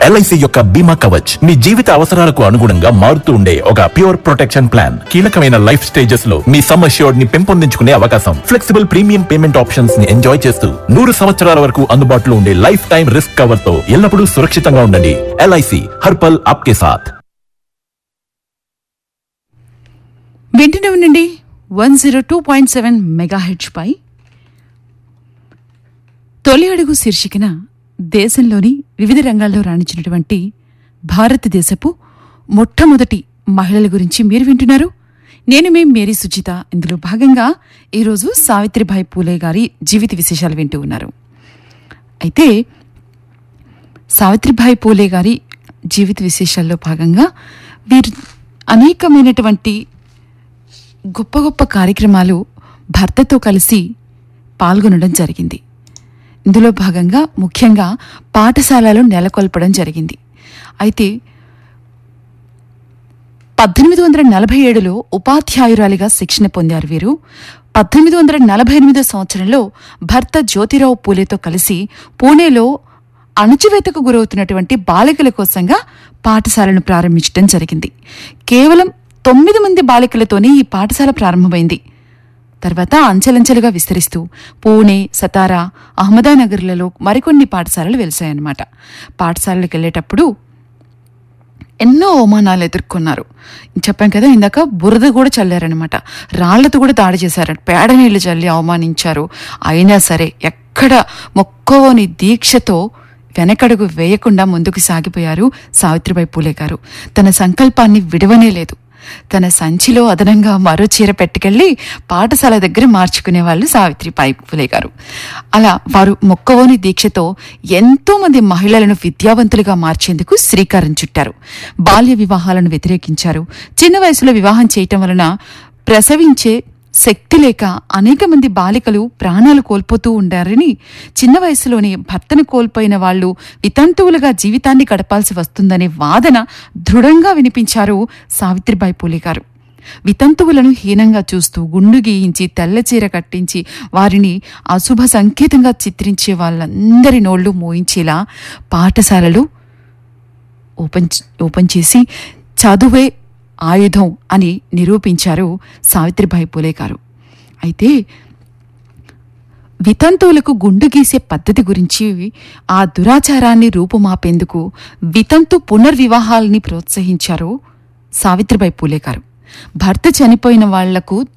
LIC యొక్క బీమా కవచ్ మీ జీవిత అవసరాలకు అనుగుణంగా మారుతూ ఉండే ఒక ప్యూర్ ప్రొటెక్షన్ ప్లాన్. కీలకమైన లైఫ్ స్టేజెస్ లో మీ సమ్ అష్యూర్డ్ ని పెంపొందించుకునే అవకాశం, ఫ్లెక్సిబుల్ ప్రీమియం పేమెంట్ ఆప్షన్స్ ని ఎంజాయ్ చేస్తూ 100 సంవత్సరాల వరకు అందుబాటులో ఉండే లైఫ్ టైం రిస్క్ కవర్ తో ఎల్లప్పుడూ సురక్షితంగా ఉండండి. ఎల్ఐసి హర్ పల్ ఆప్కే సాథ్. వింటూనే ఉండండి 102.7 మెగాహెర్ట్జ్ పై తొలి అడుగు శీర్షికన దేశంలోని వివిధ రంగాల్లో రాణించినటువంటి భారతదేశపు మొట్టమొదటి మహిళల గురించి మీరు వింటున్నారు. నేను మీ మేరీ సుచిత. ఇందులో భాగంగా ఈరోజు సావిత్రిబాయి పూలే గారి జీవిత విశేషాలు వింటూ ఉన్నారు. అయితే సావిత్రిబాయి పూలే గారి జీవిత విశేషాల్లో భాగంగా వీరు అనేకమైనటువంటి గొప్ప గొప్ప కార్యక్రమాలు భర్తతో కలిసి పాల్గొనడం జరిగింది. ఇందులో భాగంగా ముఖ్యంగా పాఠశాలలో నెలకొల్పడం జరిగింది. అయితే 1847లో ఉపాధ్యాయురాలిగా శిక్షణ పొందారు వీరు. 1848 సంవత్సరంలో భర్త జ్యోతిరావు పూలేతో కలిసి పూణేలో అణచివేతకు గురవుతున్నటువంటి బాలికల కోసంగా పాఠశాలను ప్రారంభించడం జరిగింది. కేవలం 9 మంది బాలికలతోనే ఈ పాఠశాల ప్రారంభమైంది. తర్వాత అంచెలంచెలుగా విస్తరిస్తూ పూణే, సతారా, అహ్మదానగర్లలో మరికొన్ని పాఠశాలలు వెలిశాయన్నమాట. పాఠశాలలకు వెళ్లేటప్పుడు ఎన్నో అవమానాలు ఎదుర్కొన్నారు. చెప్పాం కదా ఇందాక, బురద కూడా చల్లారనమాట, రాళ్లతో కూడా దాడి చేశారు, పేడ నీళ్లు చల్లి అవమానించారు. అయినా సరే ఎక్కడ మొక్కవోని దీక్షతో వెనకడుగు వేయకుండా ముందుకు సాగిపోయారు సావిత్రిబాయి పూలే గారు. తన సంకల్పాన్ని విడవనే లేదు. తన సంచిలో అదనంగా మరో చీర పెట్టుకెళ్లి పాఠశాల దగ్గర మార్చుకునేవాళ్లు సావిత్రిబాయి పూలే గారు. అలా వారు మొక్కవోని దీక్షతో ఎంతో మంది మహిళలను విద్యావంతులుగా మార్చేందుకు శ్రీకారం చుట్టారు. బాల్య వివాహాలను వ్యతిరేకించారు. చిన్న వయసులో వివాహం చేయటం వలన ప్రసవించే శక్తి లేక అనేక మంది బాలికలు ప్రాణాలు కోల్పోతూ ఉండారని, చిన్న వయసులోనే భర్తను కోల్పోయిన వాళ్లు వితంతువులుగా జీవితాన్ని గడపాల్సి వస్తుందనే వాదన దృఢంగా వినిపించారు సావిత్రిబాయి పూలే గారు. వితంతువులను హీనంగా చూస్తూ గుండు గీయించి తెల్లచీర కట్టించి వారిని అశుభ సంకేతంగా చిత్రించే వాళ్ళందరి నోళ్లు మోయించేలా పాఠశాలలు ఓపెన్ చేసి చదువే ఆయుధం అని నిరూపించారు సావిత్రిబాయి పూలే గారు. అయితే వితంతువులకు గుండు గీసే పద్ధతి గురించి, ఆ దురాచారాన్ని రూపుమాపేందుకు వితంతు పునర్వివాహాలని ప్రోత్సహించారు సావిత్రిబాయి పూలే గారు. భర్త చనిపోయిన వాళ్లకు